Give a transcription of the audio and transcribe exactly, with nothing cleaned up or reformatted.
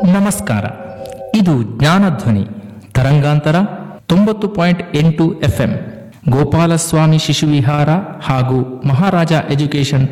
ನಮಸ್ಕಾರ. ಇದು ಜ್ಞಾನಧ್ವನಿ ತರಂಗಾಂತರ ತೊಂಬತ್ತು ಪಾಯಿಂಟ್ ಎಂಟು ಎಫ್ಎಂ ಗೋಪಾಲಸ್ವಾಮಿ ಶಿಶು ವಿಹಾರ ಹಾಗೂ ಮಹಾರಾಜ ಎಜುಕೇಷನ್